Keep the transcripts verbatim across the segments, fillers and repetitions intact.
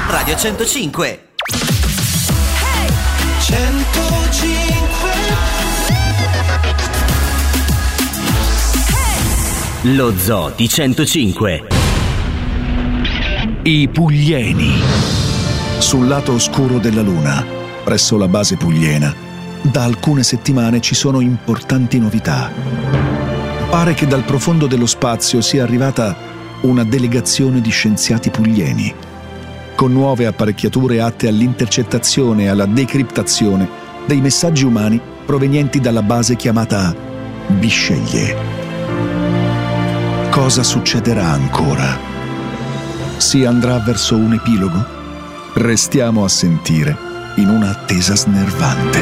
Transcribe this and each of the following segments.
Radio centocinque. centocinque. Lo Zoo di centocinque. I Puglieni. Sul lato oscuro della Luna, presso la base pugliena, da alcune settimane ci sono importanti novità. Pare che dal profondo dello spazio sia arrivata una delegazione di scienziati puglieni, con nuove apparecchiature atte all'intercettazione e alla decriptazione dei messaggi umani provenienti dalla base chiamata Bisceglie. Cosa succederà ancora? Si andrà verso un epilogo? Restiamo a sentire in un'attesa snervante.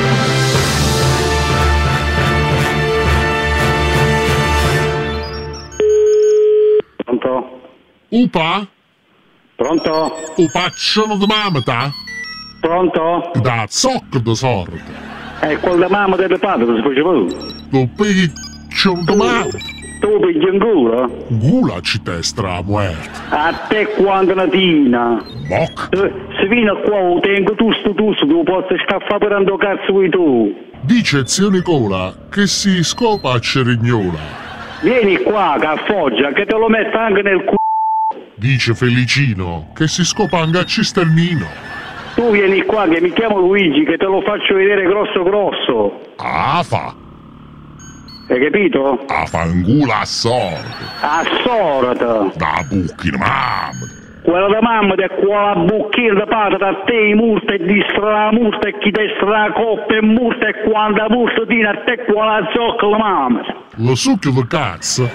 Pronto? Upa? Pronto? Upacciano di mamata? Pronto? Da zocco di sorda. È quel da mamma delle patate, si faceva tu. Lo piccio di mamata. Tu pigli in culo? Gula ci testra a muerte. A te quando natina. Moc. Se vieni qua, lo tengo tusto tusto, tu posso stare favorando cazzo qui tu. Dice zio Nicola che si scopa a Cerignola. Vieni qua, che affoggia, che te lo metto anche nel culo. Dice Felicino che si scopa anche a Cisternino. Tu vieni qua, che mi chiamo Luigi, che te lo faccio vedere grosso grosso. Ah, fa. Hai capito? A fangula a sorda. A sorda. Da bucchi di mamma. Quella da mamma è quella bucchina di patata a te i murta e distra la murta e chi destra la coppa e murta e quando la murta tina a te quella zocca la mamma. Lo succhio di cazzo.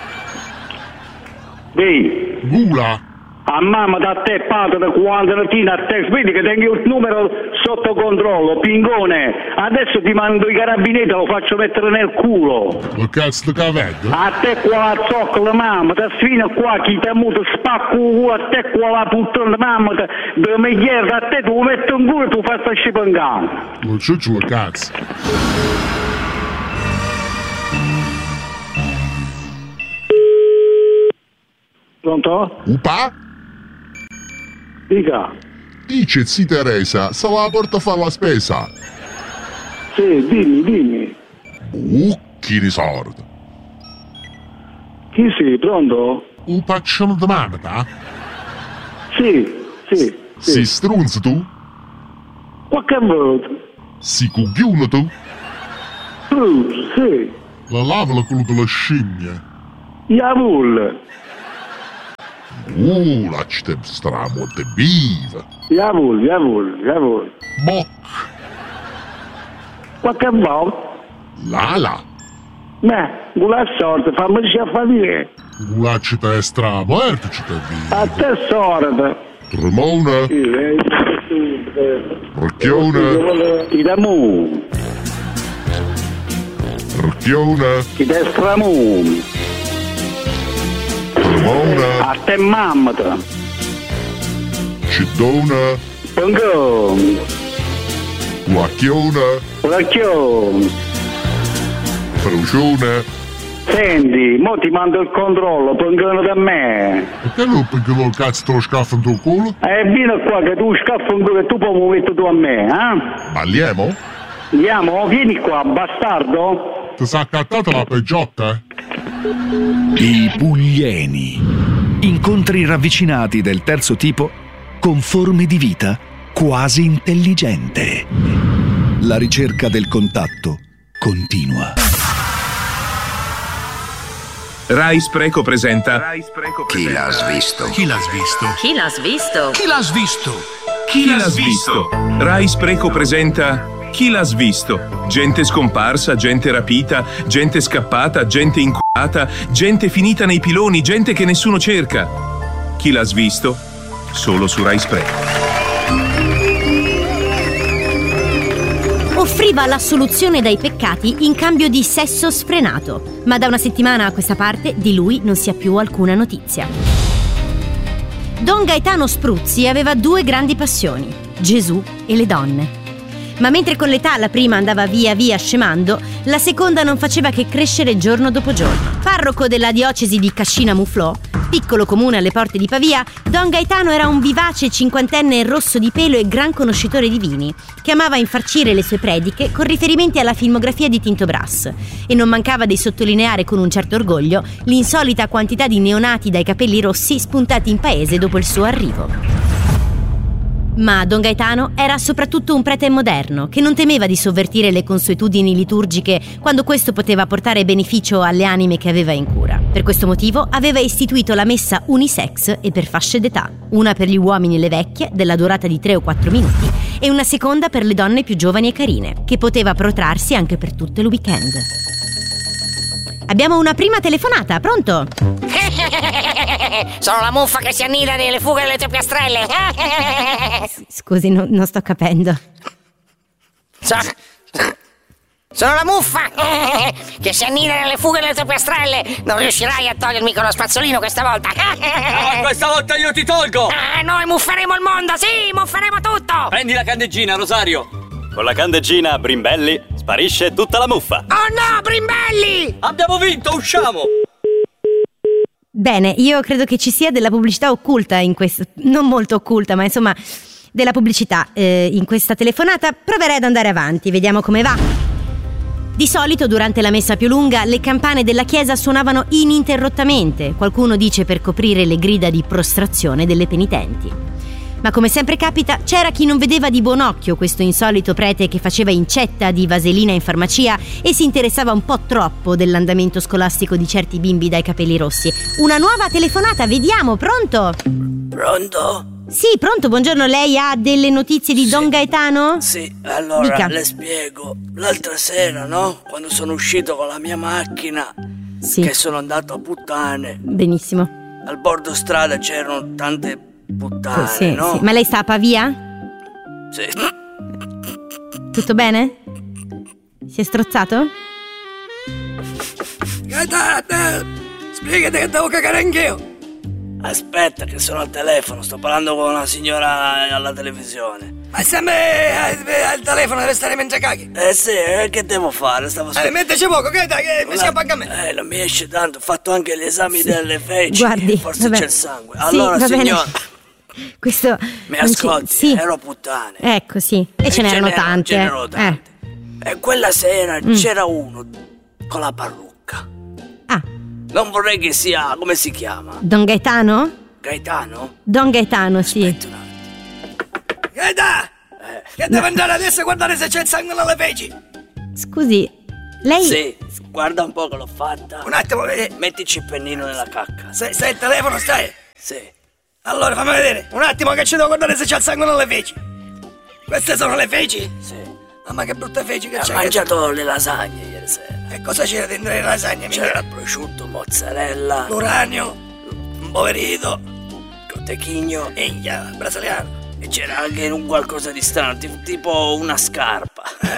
Vedi? Gula. A mamma da te patata quando la tina a te. Vedi che tengo il numero sotto controllo, pingone. Adesso ti mando i carabinieri, lo faccio mettere nel culo. Lo cazzo di cavello? A te quella zocca la mamma, da sfina qua chi ti ha avuto spacco culo, a te quella puttana mamma, da megliere, a te tu lo metti in culo e tu fai sta scipangana. Lo ciuccio lo cazzo. Pronto? Upa? Dica. Dice zi Teresa, se la porta a fare la spesa. Sì, dimmi, dimmi. Bucchi di sorda. Chi sei, pronto? Un pacciano di mamata? Sì, sì, sì. Si strunzi tu? Qualche volta. Si cugliuno tu? Tu, sì. La lava la culo della scimmia. Javul. Uh, la ci te stramo de biva. Javul, javul, javul. Boc. Qualche volta. Lala. Beh, quella sorte, fammi a fare. La ci te stramo, erto ci te biva. A te sorte. Ramona. Rocchiona. Ti damu. Rocchiona. Ti destramu. Ramona. A te mammata. Ciddona. Pongone. Guacchiona. Rocchione. Frucione. Senti, mo ti mando il controllo, pongone da me. Perché non perché lo cazzo te lo scaffo in tuo culo? E vieni qua che tu scaffi un culo e tu poi mi metti tu a me, eh? Balliamo? Andiamo, vieni qua, bastardo. Ti sa accattata la peggiotta? I Puglieni. Incontri ravvicinati del terzo tipo con forme di vita quasi intelligente. La ricerca del contatto continua. Rai Spreco presenta Chi l'ha svisto? Chi l'ha svisto? Chi l'ha svisto? Chi l'ha svisto? Chi l'ha svisto? Rai Spreco presenta Chi l'ha svisto? Gente scomparsa, gente rapita, gente scappata, gente inculata, gente finita nei piloni, gente che nessuno cerca. Chi l'ha svisto? Solo su Rai Spreco. Offriva la soluzione dai peccati in cambio di sesso sfrenato, ma da una settimana a questa parte di lui non si ha più alcuna notizia. Don Gaetano Spruzzi aveva due grandi passioni, Gesù e le donne. Ma mentre con l'età la prima andava via via scemando, la seconda non faceva che crescere giorno dopo giorno. Parroco della diocesi di Cascina Muflò, piccolo comune alle porte di Pavia, Don Gaetano era un vivace cinquantenne rosso di pelo e gran conoscitore di vini, che amava infarcire le sue prediche con riferimenti alla filmografia di Tinto Brass, e non mancava di sottolineare con un certo orgoglio l'insolita quantità di neonati dai capelli rossi spuntati in paese dopo il suo arrivo. Ma Don Gaetano era soprattutto un prete moderno che non temeva di sovvertire le consuetudini liturgiche quando questo poteva portare beneficio alle anime che aveva in cura. Per questo motivo aveva istituito la messa unisex e per fasce d'età, una per gli uomini e le vecchie della durata di tre o quattro minuti e una seconda per le donne più giovani e carine, che poteva protrarsi anche per tutto il weekend. Abbiamo una prima telefonata, pronto? Sono la muffa che si annida nelle fughe delle tue piastrelle. Scusi, no, non sto capendo. So, sono la muffa che si annida nelle fughe delle tue piastrelle. Non riuscirai a togliermi con lo spazzolino questa volta. No, questa volta io ti tolgo. Ah, noi mufferemo il mondo, sì, mufferemo tutto. Prendi la candeggina, Rosario. Con la candeggina, Brimbelli, sparisce tutta la muffa. Oh no, Brimbelli! Abbiamo vinto, usciamo! Bene, io credo che ci sia della pubblicità occulta in questo, non molto occulta, ma insomma della pubblicità eh, in questa telefonata. Proverei ad andare avanti, vediamo come va. Di solito durante la messa più lunga le campane della chiesa suonavano ininterrottamente, qualcuno dice per coprire le grida di prostrazione delle penitenti. Ma come sempre capita, c'era chi non vedeva di buon occhio questo insolito prete che faceva incetta di vaselina in farmacia e si interessava un po' troppo dell'andamento scolastico di certi bimbi dai capelli rossi. Una nuova telefonata, vediamo, pronto? Pronto? Sì, pronto, buongiorno, lei ha delle notizie di sì. Don Gaetano? Sì, allora Dica. Le spiego. L'altra sera, no? Quando sono uscito con la mia macchina, sì. Che sono andato a puttane. Benissimo. Al bordo strada c'erano tante puttane, sì, no? Sì. Ma lei sta a Pavia? Sì. Tutto bene? Si è strozzato? Gaetano, spiegate che devo cagare anch'io. Aspetta che sono al telefono, sto parlando con una signora alla televisione. Ma sempre al telefono deve stare mentre caghi. Eh sì, eh, che devo fare? Stavo Eh, metteci poco, che dai, che mi si appagga a me. Eh, non mi esce tanto, ho fatto anche gli esami sì. delle feci. Guardi, forse vabbè. c'è il sangue. Allora, sì, signora, questo mi ascolti, ci... sì. ero puttane. Ecco, sì. E, e ce n'erano tante. Ce n'erano tante. Eh. E quella sera mm. c'era uno con la parrucca. Ah. Non vorrei che sia, come si chiama? Don Gaetano? Gaetano? Don Gaetano, sì. Aspetta un attimo. Gaetano! Eh. Che devo andare adesso a guardare se c'è il sangue nelle feci. Scusi, lei... Sì, guarda un po' che l'ho fatta. Un attimo, vedi. Mettici il pennino nella cacca. Se, stai al telefono, stai? Sì. Allora, fammi vedere. Un attimo che ci devo guardare se c'è il sangue nelle feci. Queste sono le feci? Sì. Mamma, che brutte feci che Ho c'è. Ho mangiato le lasagne ieri sera. E cosa c'era dentro le lasagne? C'era il prosciutto, mozzarella, l'uranio, un poverito, cotechigno e il brasiliano. E c'era anche un qualcosa di strano, tipo una scarpa.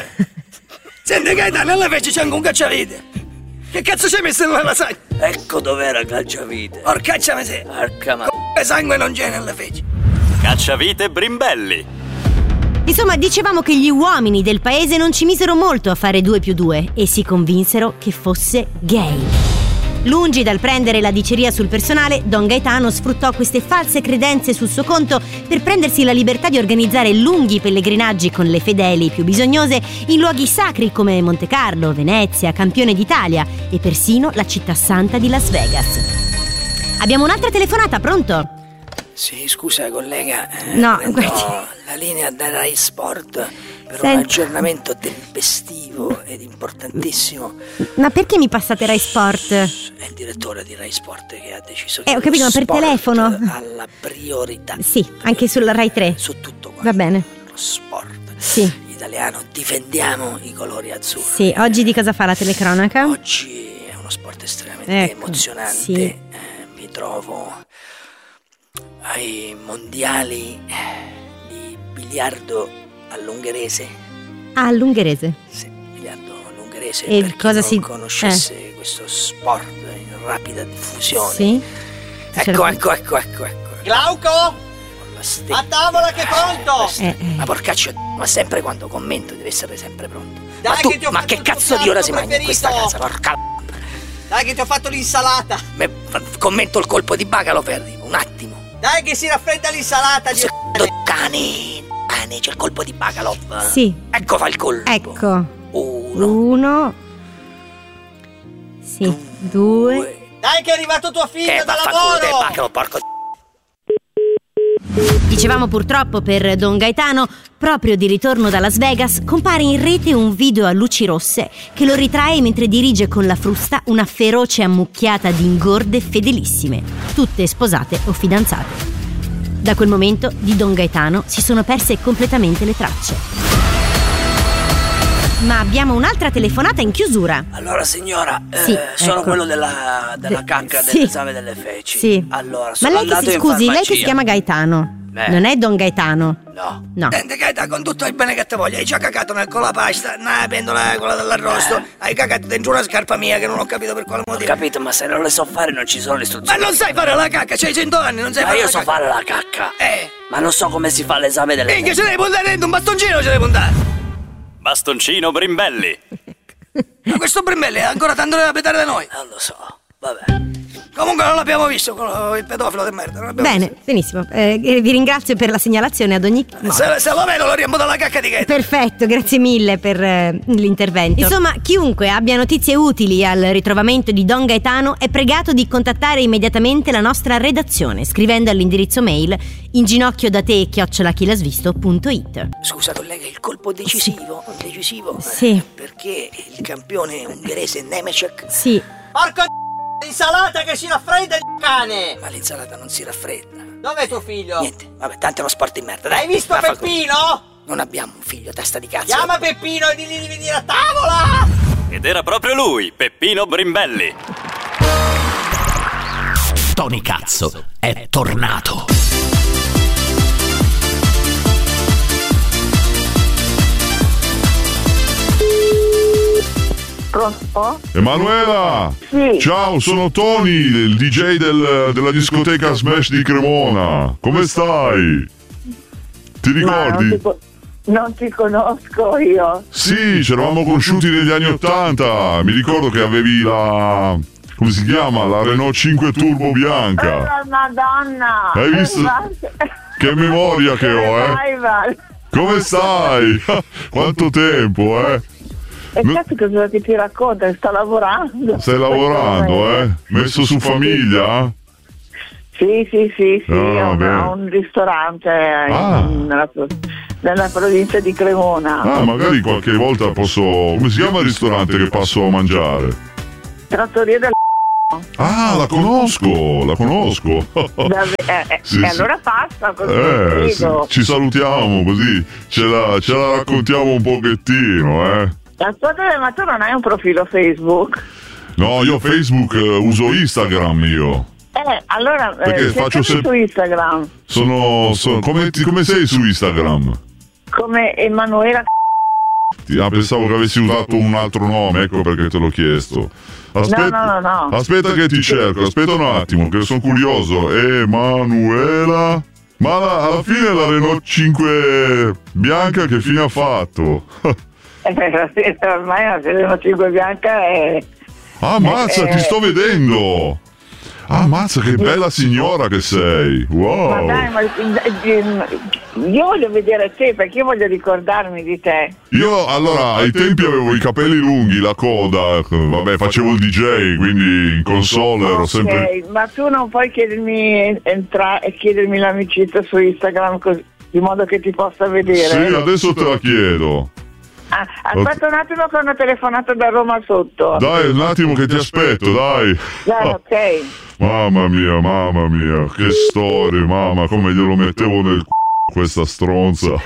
Senti Gaetano, nelle feci c'è anche un cacciavite. Che cazzo c'hai messo nella lasagna? Ecco dov'era il cacciavite. Porcaccia me Porca ma... C***o sangue non c'è nelle feci. Cacciavite Brimbelli. Insomma, dicevamo che gli uomini del paese non ci misero molto a fare due più due e si convinsero che fosse gay. Lungi dal prendere la diceria sul personale, Don Gaetano sfruttò queste false credenze sul suo conto per prendersi la libertà di organizzare lunghi pellegrinaggi con le fedeli più bisognose in luoghi sacri come Monte Carlo, Venezia, Campione d'Italia e persino la città santa di Las Vegas. Abbiamo un'altra telefonata, pronto? Sì, scusa collega, eh, no, guardi. La linea da Rai Sport per Senta. un aggiornamento tempestivo ed importantissimo. Ma perché mi passate Rai Sport? È il direttore di Rai Sport che ha deciso che Eh, ho capito, ma per sport telefono? ha la priorità. Sì, anche sulla Rai tre. Su tutto quanto. Va bene. Lo sport. Sì. Italiano, difendiamo i colori azzurri. Sì, oggi di cosa fa la telecronaca? Oggi è uno sport estremamente ecco, emozionante. Sì. Eh, mi trovo ai mondiali di biliardo all'ungherese. Ah, all'ungherese. Sì, biliardo all'ungherese. E per chi cosa non si conoscesse eh. questo sport in rapida diffusione. Sì. Ecco, ecco, ecco, ecco, ecco. Glauco? A tavola che è pronto! Eh, eh. Ma porcaccio, ma sempre quando commento deve essere sempre pronto. Dai, ma tu, che ti ho ma fatto che il cazzo tuo di ora si piatto mangia in questa preferito? casa, porca. Dai che ti ho fatto l'insalata. Me, commento il colpo di bacalo, perdi, un attimo. Dai che si raffredda l'insalata di cane. Cane, c'è il colpo di bacalo. Sì. Ecco fa il colpo. Ecco. Uno. Uno. Sì. Due. Due. Dai che è arrivato tuo figlio eh, da lavoro. Te, bacalo, porco. Dicevamo purtroppo per Don Gaetano, proprio di ritorno da Las Vegas, compare in rete un video a luci rosse che lo ritrae mentre dirige con la frusta una feroce ammucchiata di ingorde fedelissime, tutte sposate o fidanzate. Da quel momento di Don Gaetano si sono perse completamente le tracce. Ma abbiamo un'altra telefonata in chiusura. Allora signora, sì, eh, sono ecco. quello della, della cacca, sì. dell'esame delle feci. Sì. Allora, ma sono lei che andato si in scusi, farmacia. lei che si chiama Gaetano. Eh. Non è Don Gaetano. No. No. Senti Gaetano, con tutto il bene che te voglio, hai già cacato nel colapasta, nella pentola quella dell'arrosto, eh. hai cacato dentro una scarpa mia che non ho capito per quale motivo. Ho capito, ma se non le so fare non ci sono le istruzioni. Ma non sai fare la cacca, c'hai cento anni, non sai ma fare io la so cacca. fare la cacca. Eh. Ma non so come si fa l'esame delle Minchia, feci. ce devi puntare dentro un bastoncino, ce devi puntare. Bastoncino Brimbelli. Ma questo Brimbelli è ancora tanto da petare da noi. Non lo so, vabbè. Comunque non l'abbiamo visto, quello, il pedofilo di merda. Non Bene, visto. benissimo. Eh, vi ringrazio per la segnalazione ad ogni modo. Se, se lo vedo lo riembo dalla cacca di Gaetano. Perfetto, grazie mille per eh, l'intervento. Insomma, chiunque abbia notizie utili al ritrovamento di Don Gaetano è pregato di contattare immediatamente la nostra redazione scrivendo all'indirizzo mail inginocchiodate chiocciola chilasvisto punto it. Scusa collega, il colpo decisivo, sì. decisivo sì. Eh, perché il campione ungherese Nemecek. Sì. Porco l'insalata che si raffredda, cane! Ma l'insalata non si raffredda. Dov'è tuo figlio? Niente, vabbè, tanto è uno sport di merda. Dai, hai visto va, Peppino? Non abbiamo un figlio, testa di cazzo. Chiama Peppino e digli di venire a tavola! Ed era proprio lui, Peppino Brimbelli. Tony Cazzo è tornato. Pronto? Emanuela! Sì. Ciao, sono Tony, il D J del, della discoteca Smash di Cremona. Come stai? Ti ricordi? Non ti, co- non ti conosco io. Sì, ci eravamo conosciuti negli anni Ottanta. Mi ricordo che avevi la... come si chiama? La Renault cinque Turbo bianca. Oh, Madonna! Hai visto? Che memoria che ho, eh? Come stai? Quanto tempo, eh? E cazzo cosa ti, ti racconta? Sto lavorando. Stai lavorando, eh? Messo su famiglia? Sì, sì, sì, sì. Ah, ho, un, bene. ho un ristorante Ah. in, nella, nella provincia di Cremona. Ah, magari qualche volta posso... come si chiama il ristorante che passo a mangiare? Trattoria del... Ah, la conosco, la conosco. Davvero? Eh, eh, Sì, e sì. allora passa così. Eh, sì, credo. ci salutiamo così, ce la, ce la raccontiamo un pochettino, eh. Ascolta, ma tu non hai un profilo Facebook? No, io Facebook eh, uso Instagram io. Eh, allora Perché eh, faccio cercami sempre- su Instagram Sono, sono come, ti- come sei su Instagram? come Emanuela. Ah, pensavo che avessi usato un altro nome, ecco perché te l'ho chiesto. Aspetta, No, no, no, no. aspetta che ti cerco, aspetta un attimo, che sono curioso. Emanuela. Ma la- alla fine la Renault cinque bianca che fine ha fatto? Eh, ormai la Renault cinque bianca è... Ah, mazza, Eh, ti sto vedendo! Ah, mazza, che bella signora che sei! Wow! Ma dai, ma io voglio vedere te perché io voglio ricordarmi di te. Io allora ai tempi avevo i capelli lunghi, la coda, vabbè, facevo il D J, quindi in console ero sempre. Ok, ma tu non puoi chiedermi entra- e chiedermi l'amicizia su Instagram così, di modo che ti possa vedere? Sì, adesso te la chiedo. Ah, aspetta un attimo che ho una telefonata da Roma sotto. Dai, un attimo che ti aspetto, dai. Dai, ok. Mamma mia, mamma mia, che storie, mamma, come glielo mettevo nel c***o questa stronza.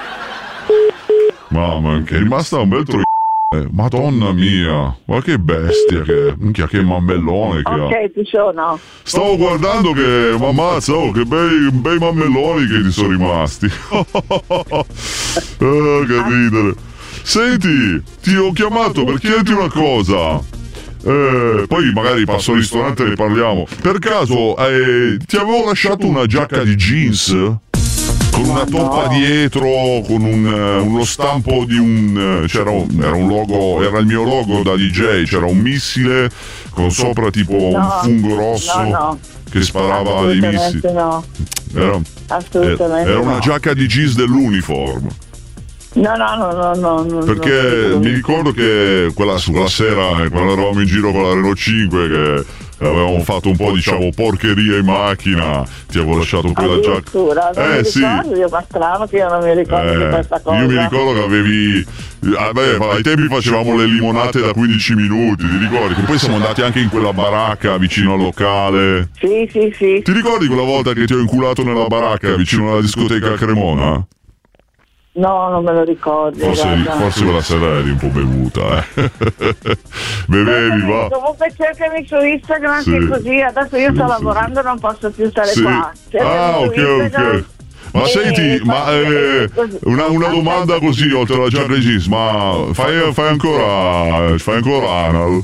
Mamma, che è rimasta un bel tro... Madonna mia, ma che bestia che è, minchia, che mammellone che ha. Ok, ci sono. Stavo guardando che, ma ammazza, oh, che bei, bei mammelloni che ti sono rimasti. Ah, che ridere. Senti, ti ho chiamato per chiederti una cosa. Eh, poi magari passo al ristorante e ne parliamo. Per caso eh, ti avevo lasciato una giacca di jeans? Con una toppa dietro, con un, eh, uno stampo di un... eh, c'era un, era un logo, era il mio logo da D J, c'era un missile con sopra tipo No, un fungo rosso no, no. che sparava dei missili. No. Era, Assolutamente era una no. giacca di jeans dell'uniform. No, no, no, no, no, no. Perché no, mi ricordo che quella, quella sera, eh, quando eravamo in giro con la Renault cinque, che avevamo fatto un po', diciamo, porcheria in macchina, ti avevo lasciato quella giacca. Addirittura, non Eh mi sì. ricordo, io ma strano che io non mi ricordo di Eh, questa cosa. io mi ricordo che avevi. Ah, beh, ai tempi facevamo le limonate da quindici minuti, ti ricordi? Che poi siamo andati anche in quella baracca vicino al locale. Sì, sì, sì. Ti ricordi quella volta che ti ho inculato nella baracca vicino alla discoteca a Cremona? No, non me lo ricordo. Forse, guarda. forse quella sera eri un po' bevuta, eh. Bevevi, va. Comunque cercami su Instagram Sì. che così adesso io sto Sì, lavorando, non posso più stare Sì. qua. Cercami Ah, su ok, Instagram. ok. Ma E- senti, ma eh, così. una, una domanda così, oltre alla giacca jeans, ma fai, fai ancora fai ancora anal?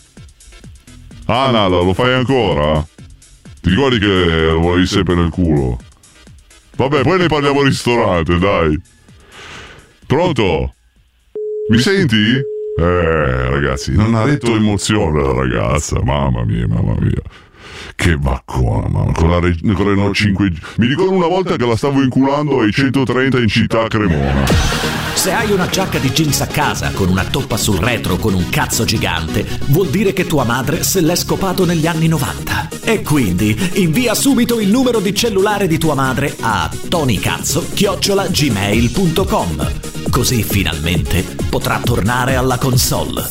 Anal, lo fai ancora? Ti ricordi che lo volevi sempre nel culo? Vabbè, poi ne parliamo al ristorante, dai. Pronto? Mi senti? Eh, ragazzi, non ha detto emozione la ragazza, mamma mia, mamma mia. Che baccona, mamma, con la, Re- con la Renault cinque G. Mi ricordo una volta che la stavo inculando ai centotrenta in città a Cremona. Se hai una giacca di jeans a casa con una toppa sul retro con un cazzo gigante, vuol dire che tua madre se l'è scopato negli anni novanta. E quindi invia subito il numero di cellulare di tua madre a tonicazzo chiocciola gmail punto com. Così finalmente potrà tornare alla console.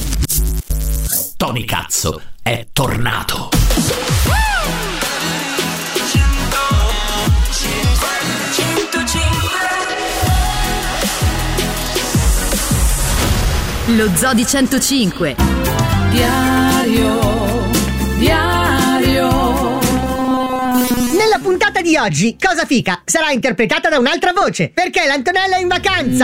Tony Cazzo è tornato. Lo Zoo di centocinque. Diario, diario. Nella puntata di oggi, Cosa Fica sarà interpretata da un'altra voce, perché l'Antonella è in vacanza.